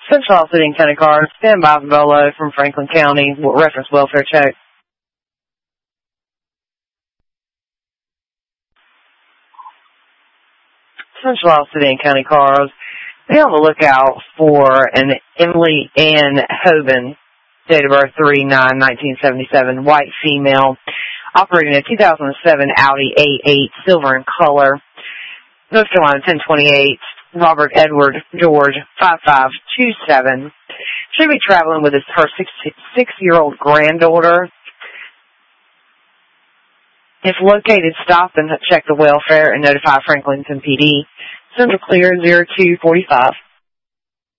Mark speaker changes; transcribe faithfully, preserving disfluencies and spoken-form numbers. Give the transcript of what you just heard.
Speaker 1: Central City and County Cars, stand by Bolo from Franklin County, reference welfare check. Central City and County Cars, be on the lookout for an Emily Ann Hoban, date of birth three nine nineteen seventy-seven, white female, operating a two thousand seven Audi A eight, silver in color, North Carolina ten twenty-eight, Robert Edward George five five two seven. Should be traveling with his, her six-year-old granddaughter. If located, stop and check the welfare and notify Franklinton P D. Central clear zero two four five.